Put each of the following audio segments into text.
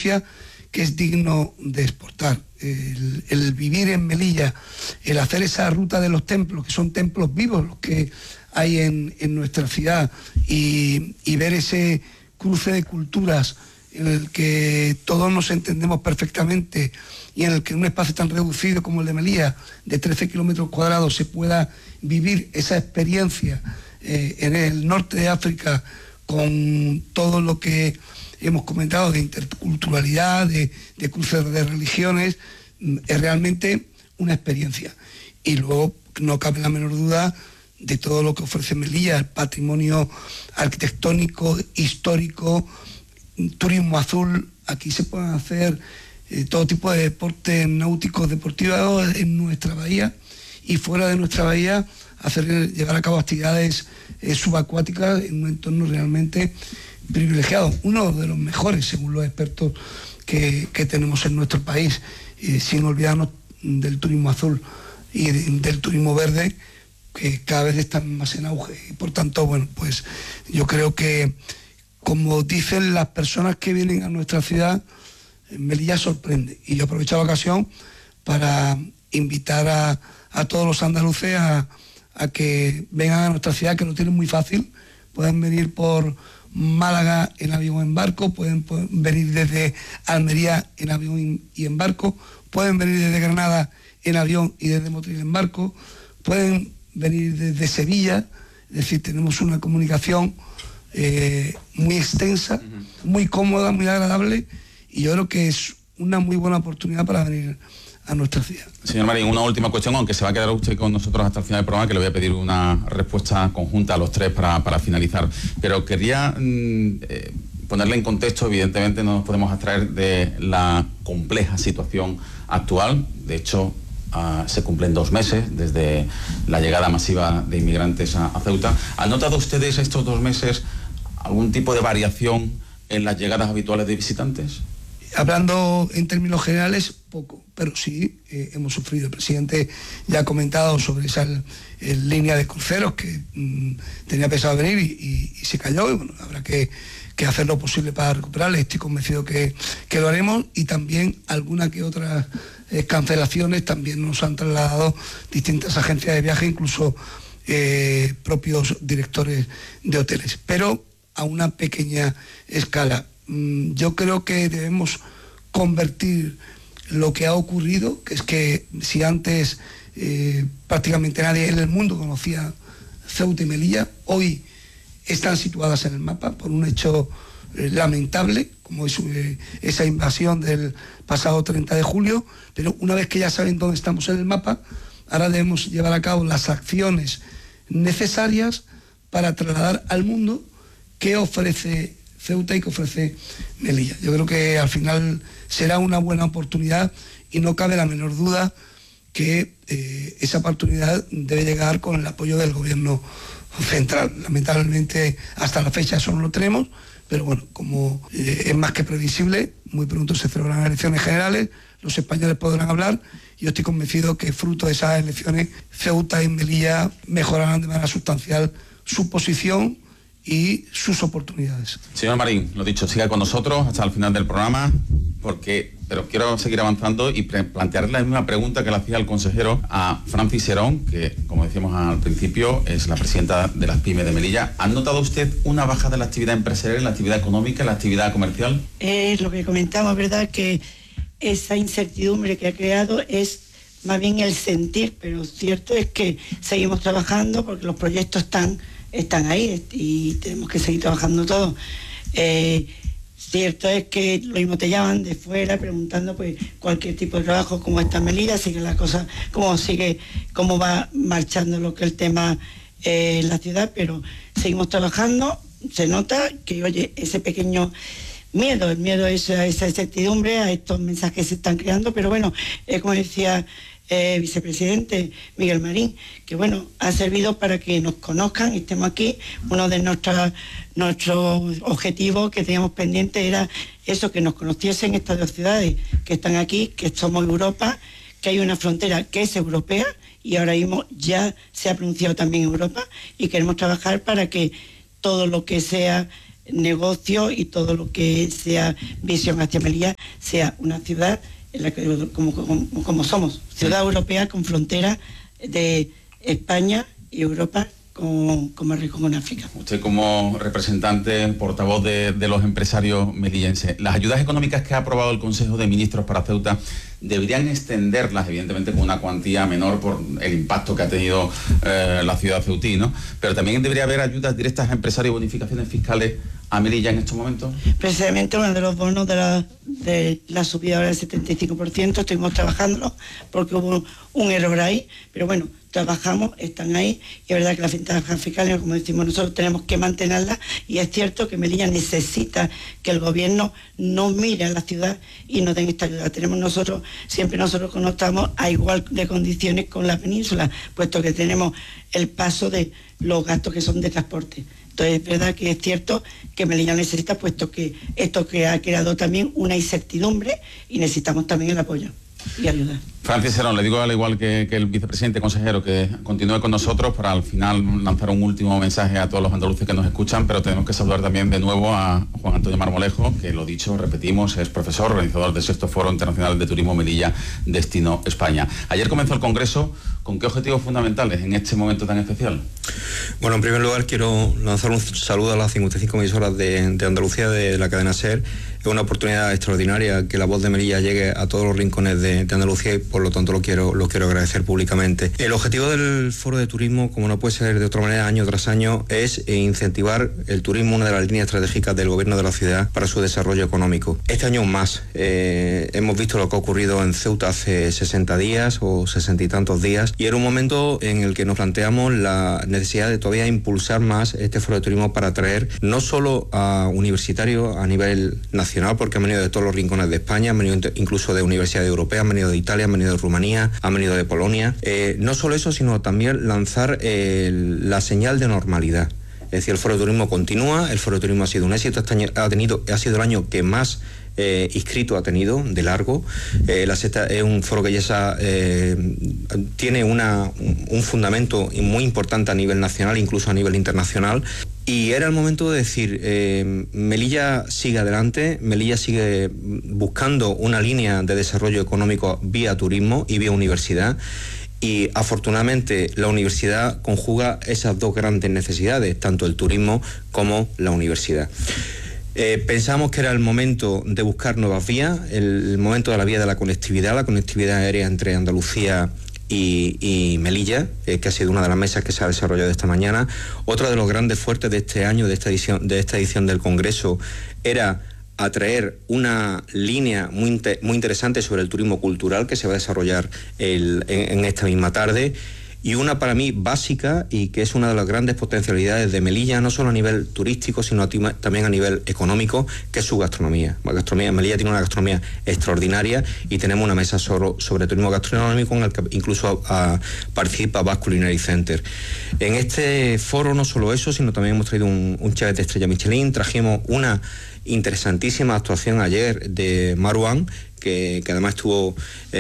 experiencia que es digno de exportar. El vivir en Melilla, el hacer esa ruta de los templos, que son templos vivos los que hay en nuestra ciudad, y ver ese cruce de culturas en el que todos nos entendemos perfectamente y en el que en un espacio tan reducido como el de Melilla, de 13 kilómetros cuadrados, se pueda vivir esa experiencia en el norte de África, con todo lo que hemos comentado de interculturalidad, de cruces de religiones, es realmente una experiencia. Y luego no cabe la menor duda de todo lo que ofrece Melilla, el patrimonio arquitectónico, histórico, turismo azul. Aquí se pueden hacer todo tipo de deportes náuticos deportivos en nuestra bahía, y fuera de nuestra bahía llevar a cabo actividades subacuáticas en un entorno realmente privilegiado, uno de los mejores según los expertos que tenemos en nuestro país, sin olvidarnos del turismo azul y del turismo verde, que cada vez están más en auge. Y por tanto, bueno, pues yo creo que, como dicen las personas que vienen a nuestra ciudad, Melilla sorprende. Y yo aprovecho la ocasión para invitar a todos los andaluces a que vengan a nuestra ciudad, que lo tienen muy fácil. Pueden venir por Málaga en avión o en barco, pueden venir desde Almería en avión y en barco, pueden venir desde Granada en avión y desde Motril en barco, pueden venir desde Sevilla. Es decir, tenemos una comunicación muy extensa, muy cómoda, muy agradable, y yo creo que es una muy buena oportunidad para venir a nuestra ciudad. Señor Marín, una última cuestión, aunque se va a quedar usted con nosotros hasta el final del programa, que le voy a pedir una respuesta conjunta a los tres para finalizar. Pero quería ponerle en contexto. Evidentemente no nos podemos abstraer de la compleja situación actual. De hecho, se cumplen 2 meses desde la llegada masiva de inmigrantes a Ceuta. ¿Han notado ustedes estos 2 meses algún tipo de variación en las llegadas habituales de visitantes? Hablando en términos generales, poco, pero sí hemos sufrido. El presidente ya ha comentado sobre esa línea de cruceros que tenía pensado venir y se cayó, y bueno, habrá que hacer lo posible para recuperarle. Estoy convencido que lo haremos, y también alguna que otras cancelaciones también nos han trasladado distintas agencias de viaje, incluso propios directores de hoteles, pero a una pequeña escala. Yo creo que debemos convertir lo que ha ocurrido, que es que si antes prácticamente nadie en el mundo conocía Ceuta y Melilla, hoy están situadas en el mapa por un hecho lamentable, como es esa invasión del pasado 30 de julio, pero una vez que ya saben dónde estamos en el mapa, ahora debemos llevar a cabo las acciones necesarias para trasladar al mundo qué ofrece Ceuta y que ofrece Melilla. Yo creo que al final será una buena oportunidad, y no cabe la menor duda que esa oportunidad debe llegar con el apoyo del gobierno central. Lamentablemente hasta la fecha eso no lo tenemos, pero bueno, como es más que previsible, muy pronto se celebran elecciones generales, los españoles podrán hablar, y yo estoy convencido que fruto de esas elecciones Ceuta y Melilla mejorarán de manera sustancial su posición y sus oportunidades. Señor Marín, lo dicho, siga con nosotros hasta el final del programa, pero quiero seguir avanzando y plantearle la misma pregunta que le hacía el consejero a Francis Herón, que, como decíamos al principio, es la presidenta de las pymes de Melilla. ¿Ha notado usted una baja de la actividad empresarial, la actividad económica, la actividad comercial? Lo que comentamos, ¿verdad?, que esa incertidumbre que ha creado es más bien el sentir, pero cierto es que seguimos trabajando porque los proyectos están ahí y tenemos que seguir trabajando todos. Cierto es que lo mismo te llaman de fuera preguntando pues cualquier tipo de trabajo, cómo está Melilla, sigue la cosa, cómo va marchando lo que el tema en la ciudad, pero seguimos trabajando. Se nota que, oye, ese pequeño miedo, el miedo es a esa incertidumbre, a estos mensajes que se están creando, pero bueno, como decía vicepresidente Miguel Marín, que bueno, ha servido para que nos conozcan y estemos aquí. Uno de nuestros objetivos que teníamos pendiente era eso, que nos conociesen estas 2 ciudades que están aquí, que somos Europa, que hay una frontera que es europea y ahora mismo ya se ha pronunciado también Europa, y queremos trabajar para que todo lo que sea negocio y todo lo que sea visión hacia Melilla sea una ciudad en la que, como somos, ciudad europea con frontera de España y Europa con Marruecos, con África. Usted como representante, portavoz de los empresarios melillenses, las ayudas económicas que ha aprobado el Consejo de Ministros para Ceuta deberían extenderlas, evidentemente, con una cuantía menor por el impacto que ha tenido la ciudad ceutí, ¿no? Pero también debería haber ayudas directas a empresarios y bonificaciones fiscales a Melilla en estos momentos. Precisamente uno de los bonos de la subida ahora del 75%, estuvimos trabajándolo porque hubo un error ahí, pero bueno, trabajamos, están ahí, y es verdad que las ventajas fiscales, como decimos nosotros, tenemos que mantenerlas, y es cierto que Melilla necesita que el gobierno no mire a la ciudad y nos den esta ayuda. Siempre nosotros conectamos a igual de condiciones con la península, puesto que tenemos el paso de los gastos que son de transporte. Entonces es verdad que es cierto que Melilla necesita, puesto que esto que ha creado también una incertidumbre, y necesitamos también el apoyo y ayuda. Francis Serón, le digo al igual que el vicepresidente consejero que continúe con nosotros para al final lanzar un último mensaje a todos los andaluces que nos escuchan, pero tenemos que saludar también de nuevo a Juan Antonio Marmolejo, que lo dicho, repetimos, es profesor, organizador del 6º Foro Internacional de Turismo Melilla Destino España. Ayer comenzó el Congreso. ¿Con qué objetivos fundamentales en este momento tan especial? Bueno, en primer lugar quiero lanzar un saludo a las 55 emisoras de Andalucía de la cadena SER. Es una oportunidad extraordinaria que la voz de Melilla llegue a todos los rincones de Andalucía, y por lo tanto lo quiero agradecer públicamente. El objetivo del Foro de Turismo, como no puede ser de otra manera año tras año, es incentivar el turismo, una de las líneas estratégicas del gobierno de la ciudad para su desarrollo económico. Este año más, hemos visto lo que ha ocurrido en Ceuta hace 60 días o 60 y tantos días, y era un momento en el que nos planteamos la necesidad de todavía impulsar más este Foro de Turismo para atraer no solo a universitarios a nivel nacional, porque han venido de todos los rincones de España, han venido incluso de universidades europeas, han venido de Italia, han venido de Rumanía, han venido de Polonia. No solo eso, sino también lanzar la señal de normalidad. Es decir, el Foro de Turismo continúa, el Foro de Turismo ha sido un éxito, ha sido el año que más inscrito ha tenido de largo. La Sexta es un foro que ya tiene un fundamento muy importante a nivel nacional, incluso a nivel internacional. Y era el momento de decir, Melilla sigue adelante, Melilla sigue buscando una línea de desarrollo económico vía turismo y vía universidad. Y afortunadamente la universidad conjuga esas dos grandes necesidades, tanto el turismo como la universidad. Pensamos que era el momento de buscar nuevas vías, el momento de la vía de la conectividad aérea entre Andalucía y Melilla, que ha sido una de las mesas que se ha desarrollado esta mañana. Otro de los grandes fuertes de este año, de esta edición del Congreso, era atraer una línea muy interesante sobre el turismo cultural que se va a desarrollar en esta misma tarde. Y una para mí básica, y que es una de las grandes potencialidades de Melilla, no solo a nivel turístico, sino también a nivel económico, que es su gastronomía. Melilla tiene una gastronomía extraordinaria, y tenemos una mesa sobre turismo gastronómico en el que incluso participa Basque Culinary Center. En este foro no solo eso, sino también hemos traído un chef de estrella Michelin. Trajimos una interesantísima actuación ayer de Marwan, que además estuvo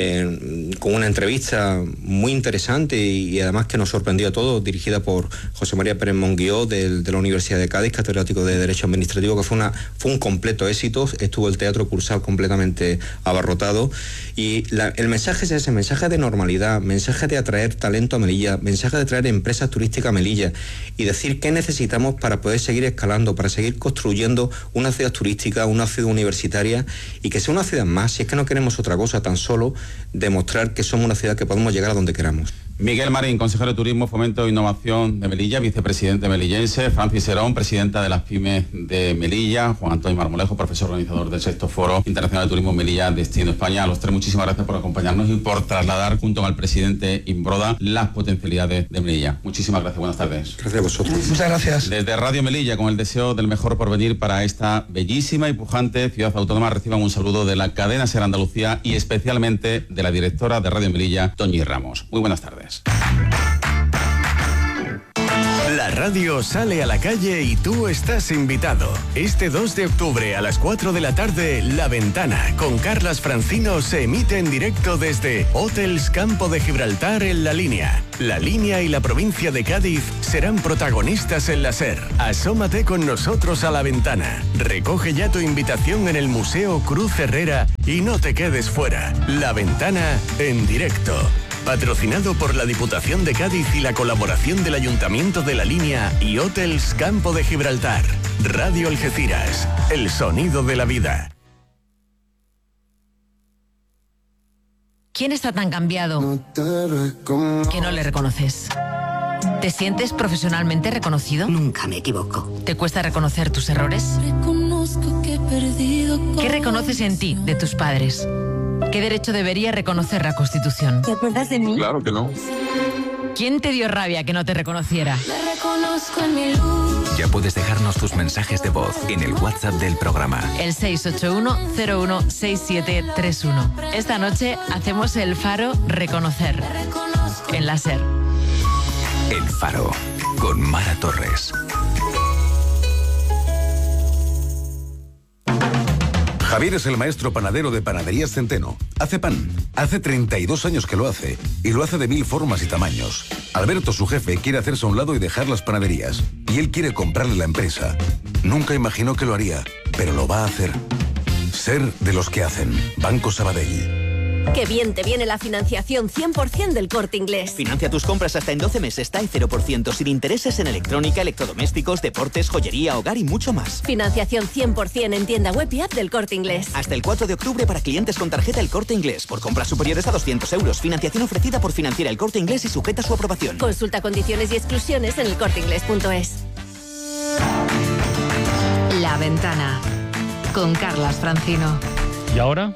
con una entrevista muy interesante y además que nos sorprendió a todos, dirigida por José María Pérez Monguió de la Universidad de Cádiz, catedrático de Derecho Administrativo, que fue un completo éxito. Estuvo el Teatro Cursal completamente abarrotado, y el mensaje es ese, mensaje de normalidad, mensaje de atraer talento a Melilla, mensaje de traer empresas turísticas a Melilla y decir qué necesitamos para poder seguir escalando, para seguir construyendo una ciudad turística, una ciudad universitaria, y que sea una ciudad más. Si es que no queremos otra cosa, tan solo demostrar que somos una ciudad que podemos llegar a donde queramos. Miguel Marín, consejero de Turismo, Fomento e Innovación de Melilla, vicepresidente melillense. Francis Serón, presidenta de las pymes de Melilla. Juan Antonio Marmolejo, profesor organizador del 6º Foro Internacional de Turismo Melilla Destino España. A los tres, muchísimas gracias por acompañarnos y por trasladar junto al presidente Imbroda las potencialidades de Melilla. Muchísimas gracias, buenas tardes. Gracias a vosotros. Muchas gracias. Desde Radio Melilla, con el deseo del mejor porvenir para esta bellísima y pujante ciudad autónoma, reciban un saludo de la cadena SER Andalucía y especialmente de la directora de Radio Melilla, Toñi Ramos. Muy buenas tardes. La La radio sale a la calle y tú estás invitado. Este 2 de octubre a las 4 de la tarde, La Ventana, con Carlas Francino, se emite en directo desde Hotels Campo de Gibraltar en La Línea. La Línea y la provincia de Cádiz serán protagonistas en la SER. Asómate con nosotros a La Ventana. Recoge ya tu invitación en el Museo Cruz Herrera y no te quedes fuera. La Ventana en directo. Patrocinado por la Diputación de Cádiz y la colaboración del Ayuntamiento de La Línea y Hotels Campo de Gibraltar. Radio Algeciras, el sonido de la vida. ¿Quién está tan cambiado que no le reconoces? ¿Te sientes profesionalmente reconocido? Nunca me equivoco. ¿Te cuesta reconocer tus errores? ¿Qué reconoces en ti de tus padres? ¿Qué derecho debería reconocer la Constitución? ¿Te acuerdas de mí? Claro que no. ¿Quién te dio rabia que no te reconociera? Me reconozco en mi luz. Ya puedes dejarnos tus mensajes de voz en el WhatsApp del programa. El 681-016731. Esta noche hacemos el Faro Reconocer en la SER. El Faro, con Mara Torres. Javier es el maestro panadero de Panaderías Centeno. Hace pan. Hace 32 años que lo hace. Y lo hace de 1000 formas y tamaños. Alberto, su jefe, quiere hacerse a un lado y dejar las panaderías. Y él quiere comprarle la empresa. Nunca imaginó que lo haría, pero lo va a hacer. Ser de los que hacen. Banco Sabadell. Qué bien te viene la financiación 100% del Corte Inglés. Financia tus compras hasta en 12 meses, TAE 0%, sin intereses en electrónica, electrodomésticos, deportes, joyería, hogar y mucho más. Financiación 100% en tienda web y app del Corte Inglés. Hasta el 4 de octubre para clientes con tarjeta El Corte Inglés. Por compras superiores a 200 euros. Financiación ofrecida por Financiera El Corte Inglés y sujeta a su aprobación. Consulta condiciones y exclusiones en elcorteinglés.es. La Ventana, con Carlas Francino. ¿Y ahora?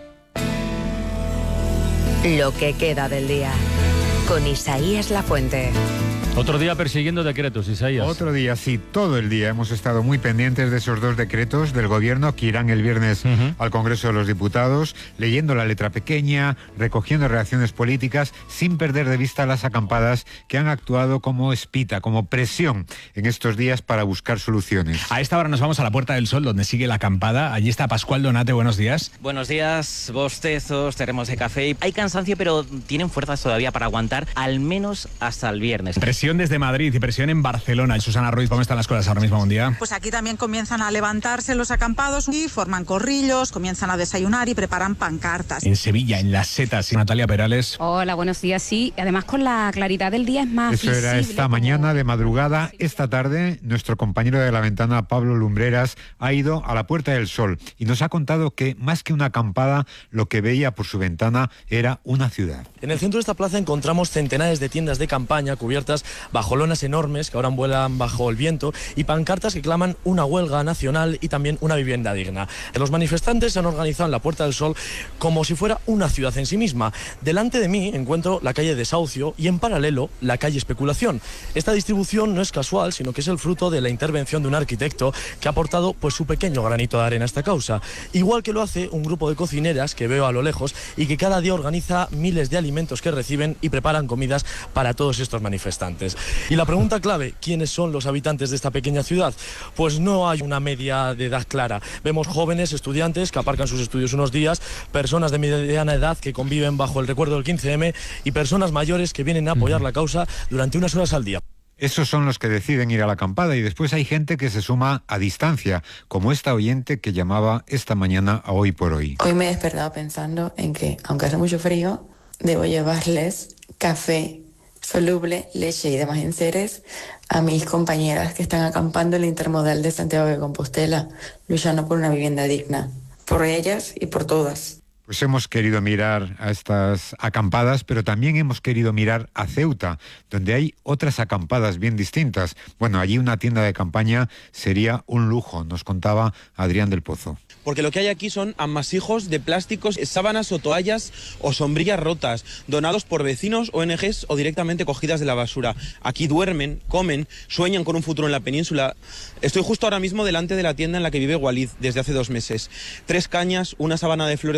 Lo que queda del día, con Isaías Lafuente. Otro día persiguiendo decretos, Isaías. Otro día, sí, todo el día hemos estado muy pendientes de esos 2 decretos del gobierno que irán el viernes al Congreso de los Diputados, leyendo la letra pequeña, recogiendo reacciones políticas, sin perder de vista las acampadas que han actuado como espita, como presión en estos días para buscar soluciones. A esta hora nos vamos a la Puerta del Sol, donde sigue la acampada. Allí está Pascual Donate, buenos días. Buenos días, bostezos, termos de café. Hay cansancio, pero tienen fuerzas todavía para aguantar, al menos hasta el viernes. Presión desde Madrid y presión en Barcelona. Susana Ruiz, ¿cómo están las cosas ahora mismo? Buen día. Pues aquí también comienzan a levantarse los acampados y forman corrillos, comienzan a desayunar y preparan pancartas. En Sevilla, en Las Setas, Natalia Perales. Hola, buenos días, sí. Además, con la claridad del día es más Eso visible. era esta mañana de madrugada. Esta tarde, nuestro compañero de La Ventana, Pablo Lumbreras, ha ido a la Puerta del Sol y nos ha contado que, más que una acampada, lo que veía por su ventana era una ciudad. En el centro de esta plaza encontramos centenares de tiendas de campaña cubiertas bajo lonas enormes que ahora vuelan bajo el viento y pancartas que claman una huelga nacional y también una vivienda digna. Los manifestantes se han organizado en la Puerta del Sol como si fuera una ciudad en sí misma. Delante de mí encuentro la calle Desahucio y en paralelo la calle Especulación. Esta distribución no es casual, sino que es el fruto de la intervención de un arquitecto que ha aportado pues su pequeño granito de arena a esta causa. Igual que lo hace un grupo de cocineras que veo a lo lejos y que cada día organiza miles de alimentos que reciben y preparan comidas para todos estos manifestantes. Y la pregunta clave, ¿quiénes son los habitantes de esta pequeña ciudad? Pues no hay una media de edad clara. Vemos jóvenes, estudiantes que aparcan sus estudios unos días, personas de mediana edad que conviven bajo el recuerdo del 15M y personas mayores que vienen a apoyar la causa durante unas horas al día. Esos son los que deciden ir a la acampada y después hay gente que se suma a distancia, como esta oyente que llamaba esta mañana a Hoy por Hoy. Hoy me he despertado pensando en que, aunque hace mucho frío, debo llevarles café soluble, leche y demás enseres a mis compañeras que están acampando en el intermodal de Santiago de Compostela, luchando por una vivienda digna, por ellas y por todas. Pues hemos querido mirar a estas acampadas, pero también hemos querido mirar a Ceuta, donde hay otras acampadas bien distintas. Bueno, allí una tienda de campaña sería un lujo, nos contaba Adrián del Pozo. Porque lo que hay aquí son amasijos de plásticos, sábanas o toallas o sombrillas rotas, donados por vecinos, ONGs o directamente cogidas de la basura. Aquí duermen, comen, sueñan con un futuro en la península. Estoy justo ahora mismo delante de la tienda en la que vive Walid desde hace 2 meses. 3 cañas, una sábana de flores muy deteriorada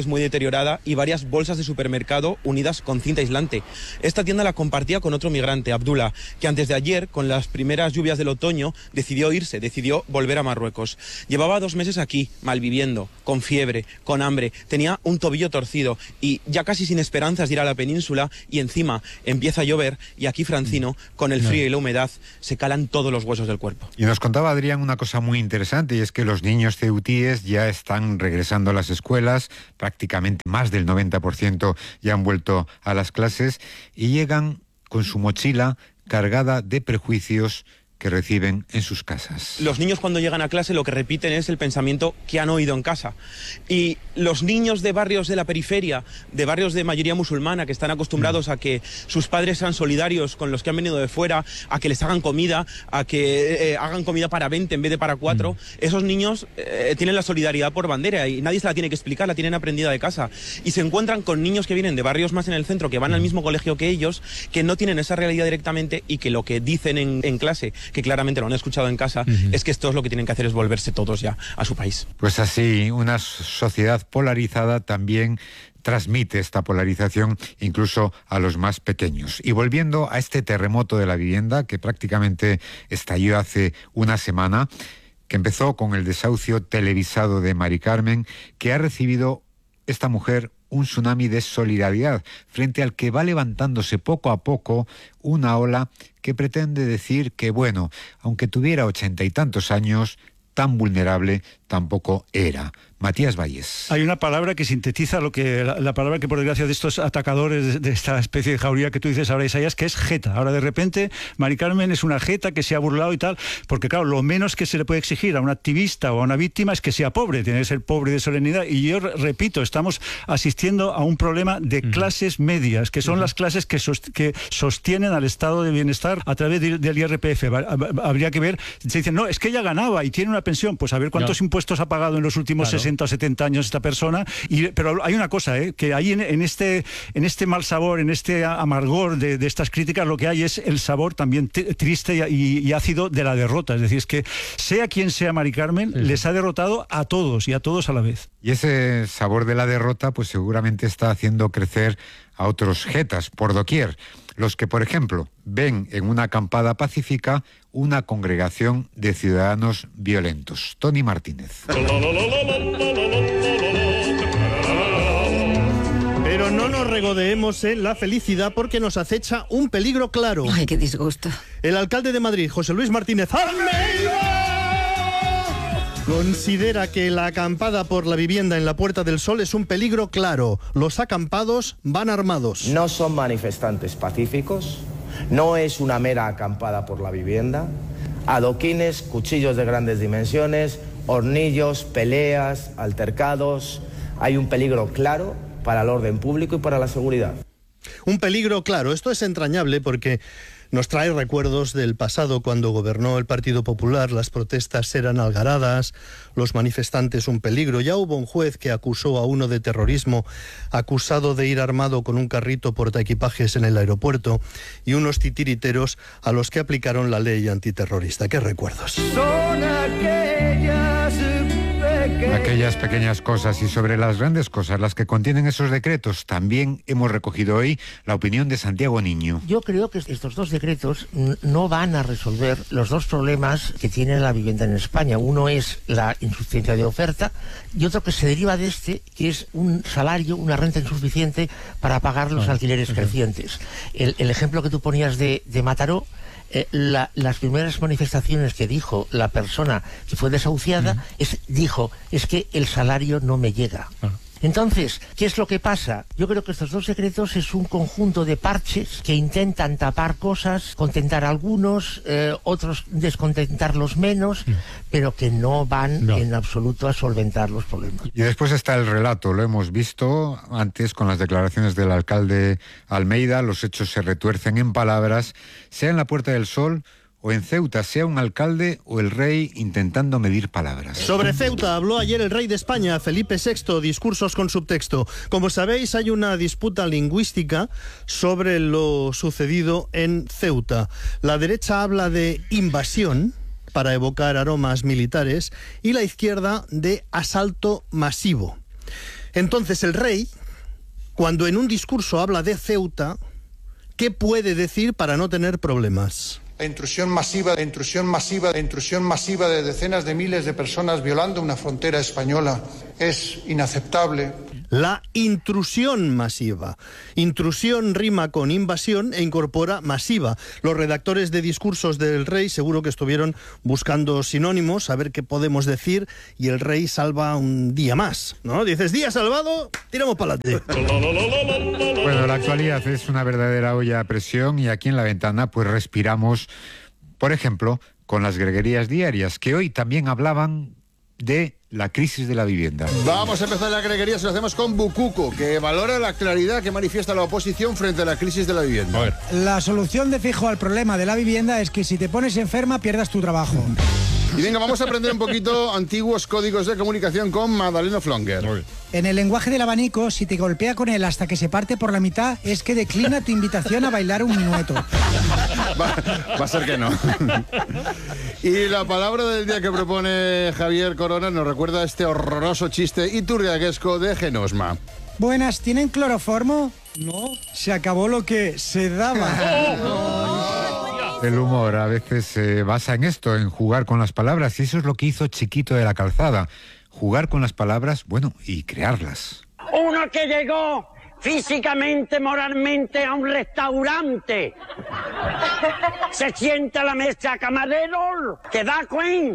deteriorada y varias bolsas de supermercado unidas con cinta aislante. Esta tienda la compartía con otro migrante, Abdullah, que antes de ayer, con las primeras lluvias del otoño, decidió volver a Marruecos. Llevaba 2 meses aquí, malviviendo, con fiebre, con hambre, tenía un tobillo torcido y ya casi sin esperanzas de ir a la península, y encima empieza a llover y aquí Francino, con el frío y la humedad, se calan todos los huesos del cuerpo. Y nos contaba Adrián una cosa muy interesante, y es que los niños ceutíes ya están regresando a las escuelas, prácticamente más del 90% ya han vuelto a las clases y llegan con su mochila cargada de prejuicios que reciben en sus casas. Los niños cuando llegan a clase lo que repiten es el pensamiento que han oído en casa. Y los niños de barrios de la periferia, de barrios de mayoría musulmana, que están acostumbrados a que sus padres sean solidarios con los que han venido de fuera, a que les hagan comida, a que hagan comida para 20 en vez de para 4, esos niños tienen la solidaridad por bandera y nadie se la tiene que explicar, la tienen aprendida de casa. Y se encuentran con niños que vienen de barrios más en el centro, que van al mismo colegio que ellos, que no tienen esa realidad directamente y que lo que dicen en clase, que claramente lo han escuchado en casa, es que esto es lo que tienen que hacer, es volverse todos ya a su país. Pues así, una sociedad polarizada también transmite esta polarización incluso a los más pequeños. Y volviendo a este terremoto de la vivienda que prácticamente estalló hace una semana, que empezó con el desahucio televisado de Mari Carmen, que ha recibido esta mujer un tsunami de solidaridad, frente al que va levantándose poco a poco una ola que pretende decir que, bueno, aunque tuviera 80 y tantos años, tan vulnerable tampoco era. Matías Valles. Hay una palabra que sintetiza lo que la palabra que por desgracia de estos atacadores de esta especie de jauría que tú dices ahora, Isaías, que es jeta. Ahora de repente Mari Carmen es una jeta que se ha burlado y tal, porque claro, lo menos que se le puede exigir a un activista o a una víctima es que sea pobre, tiene que ser pobre de solemnidad. Y yo repito, estamos asistiendo a un problema de clases medias, que son las clases que sostienen al estado de bienestar a través del IRPF. Habría que ver, se dicen, no, es que ella ganaba y tiene una pensión, pues a ver cuántos impuestos ha pagado en los últimos 60 o 70 años esta persona, pero hay una cosa, que ahí en este mal sabor, en este amargor de estas críticas, lo que hay es el sabor también triste y ácido de la derrota. Es decir, es que sea quien sea Mari Carmen, les ha derrotado a todos y a todos a la vez. Y ese sabor de la derrota pues seguramente está haciendo crecer a otros jetas por doquier. Los que, por ejemplo, ven en una acampada pacífica una congregación de ciudadanos violentos. Tony Martínez. Pero no nos regodeemos en la felicidad porque nos acecha un peligro claro. Ay, qué disgusto. El alcalde de Madrid, José Luis Martínez Almeida, considera que la acampada por la vivienda en la Puerta del Sol es un peligro claro. Los acampados van armados. No son manifestantes pacíficos, no es una mera acampada por la vivienda. Adoquines, cuchillos de grandes dimensiones, hornillos, peleas, altercados. Hay un peligro claro para el orden público y para la seguridad. Un peligro claro. Esto es entrañable porque nos trae recuerdos del pasado cuando gobernó el Partido Popular, las protestas eran algaradas, los manifestantes un peligro. Ya hubo un juez que acusó a uno de terrorismo, acusado de ir armado con un carrito portaequipajes en el aeropuerto, y unos titiriteros a los que aplicaron la ley antiterrorista. ¿Qué recuerdos? Son aquellas pequeñas cosas, y sobre las grandes cosas, las que contienen esos decretos, también hemos recogido hoy la opinión de Santiago Niño. Yo creo que estos dos decretos no van a resolver los dos problemas que tiene la vivienda en España. Uno es la insuficiencia de oferta y otro que se deriva de este, que es un salario, una renta insuficiente para pagar los alquileres crecientes. El ejemplo que tú ponías de Mataró, las primeras manifestaciones que dijo la persona que fue desahuciada, dijo, es que el salario no me llega. Entonces, ¿qué es lo que pasa? Yo creo que estos dos decretos es un conjunto de parches que intentan tapar cosas, contentar a algunos, otros descontentarlos menos, pero que no van en absoluto a solventar los problemas. Y después está el relato, lo hemos visto antes con las declaraciones del alcalde Almeida, los hechos se retuercen en palabras, sea en la Puerta del Sol o en Ceuta, sea un alcalde o el rey intentando medir palabras. Sobre Ceuta habló ayer el rey de España, Felipe VI, discursos con subtexto. Como sabéis, hay una disputa lingüística sobre lo sucedido en Ceuta. La derecha habla de invasión, para evocar aromas militares, y la izquierda de asalto masivo. Entonces el rey, cuando en un discurso habla de Ceuta, ¿qué puede decir para no tener problemas? La intrusión masiva de decenas de miles de personas violando una frontera española es inaceptable. La intrusión masiva. Intrusión rima con invasión e incorpora masiva. Los redactores de discursos del rey seguro que estuvieron buscando sinónimos, a ver qué podemos decir, y el rey salva un día más, ¿no? Dices, día salvado, tiramos para adelante. Bueno, la actualidad es una verdadera olla a presión y aquí en La Ventana pues respiramos, por ejemplo, con las greguerías diarias, que hoy también hablaban de la crisis de la vivienda. Vamos a empezar la greguería, se lo hacemos con Bucuco, que valora la claridad que manifiesta la oposición frente a la crisis de la vivienda. A ver. La solución de fijo al problema de la vivienda es que si te pones enferma pierdas tu trabajo. Y venga, vamos a aprender un poquito antiguos códigos de comunicación con Madalena Flonger. En el lenguaje del abanico, si te golpea con él hasta que se parte por la mitad, es que declina tu invitación a bailar un minueto. Va a ser que no. Y la palabra del día que propone Javier Corona nos recuerda este horroroso chiste iturriaguesco de Genosma. Buenas, ¿tienen cloroformo? No, se acabó lo que se daba. El humor a veces se basa en esto, en jugar con las palabras, y eso es lo que hizo Chiquito de la Calzada. Jugar con las palabras, bueno, y crearlas. Uno que llegó físicamente, moralmente a un restaurante. Se sienta a la mesa, camarero, que da cuenta.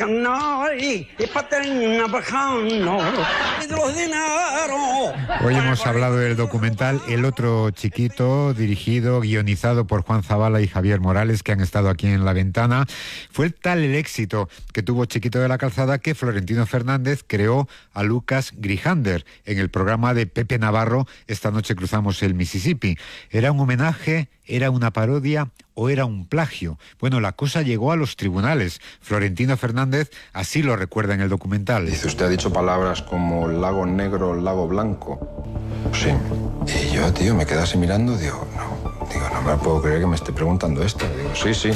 Hoy hemos hablado del documental El otro chiquito, dirigido, guionizado por Juan Zabala y Javier Morales, que han estado aquí en La Ventana. Fue tal el éxito que tuvo Chiquito de la Calzada que Florentino Fernández creó a Lucas Grijander en el programa de Pepe Navarro, Esta noche cruzamos el Mississippi. ¿Era un homenaje? ¿Era una parodia? ¿O era un plagio? Bueno, la cosa llegó a los tribunales. Florentino Fernández así lo recuerda en el documental. Dice, usted ha dicho palabras como lago negro, lago blanco. Sí. Y yo, tío, me quedé así mirando, digo, no me puedo creer que me esté preguntando esto. Digo, sí.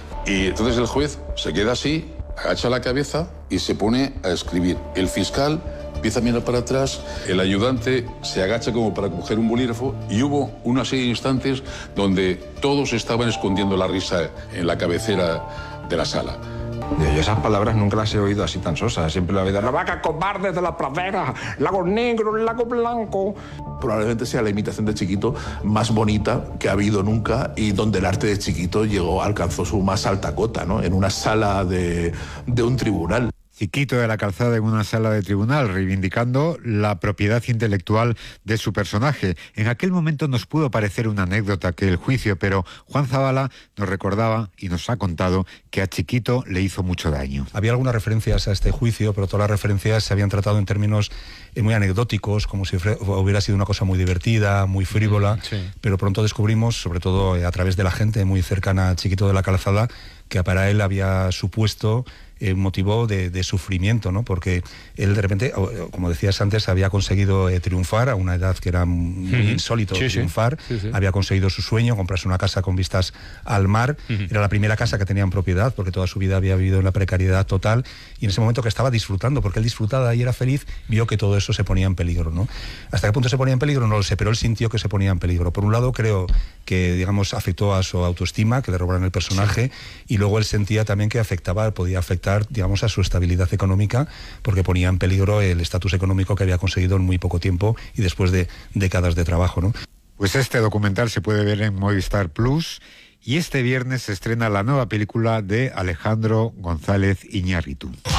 Y entonces el juez se queda así, agacha la cabeza y se pone a escribir. El fiscal empieza a mirar para atrás, el ayudante se agacha como para coger un bolígrafo y hubo una serie de instantes donde todos estaban escondiendo la risa en la cabecera de la sala. Yo esas palabras nunca las he oído así tan sosas, siempre la he oído. La vaca cobarde de la pradera, lago negro, lago blanco. Probablemente sea la imitación de Chiquito más bonita que ha habido nunca y donde el arte de Chiquito alcanzó su más alta cota, ¿no? En una sala de un tribunal. Chiquito de la Calzada en una sala de tribunal, reivindicando la propiedad intelectual de su personaje. En aquel momento nos pudo parecer una anécdota que el juicio, pero Juan Zabala nos recordaba y nos ha contado que a Chiquito le hizo mucho daño. Había algunas referencias a este juicio, pero todas las referencias se habían tratado en términos muy anecdóticos, como si hubiera sido una cosa muy divertida, muy frívola, pero pronto descubrimos, sobre todo a través de la gente muy cercana a Chiquito de la Calzada, que para él había supuesto motivo de sufrimiento, ¿no? Porque él de repente, como decías antes, había conseguido triunfar a una edad que era muy insólito triunfar, había conseguido su sueño, comprarse una casa con vistas al mar, era la primera casa que tenía en propiedad, porque toda su vida había vivido en la precariedad total, y en ese momento que estaba disfrutando, porque él disfrutaba y era feliz, vio que todo eso se ponía en peligro, ¿no? ¿Hasta qué punto se ponía en peligro? No lo sé, pero él sintió que se ponía en peligro. Por un lado, creo que, digamos, afectó a su autoestima, que le robaron el personaje, y luego él sentía también que podía afectar, digamos, a su estabilidad económica, porque ponía en peligro el estatus económico que había conseguido en muy poco tiempo y después de décadas de trabajo, ¿no? Pues este documental se puede ver en Movistar Plus y este viernes se estrena la nueva película de Alejandro González Iñárritu.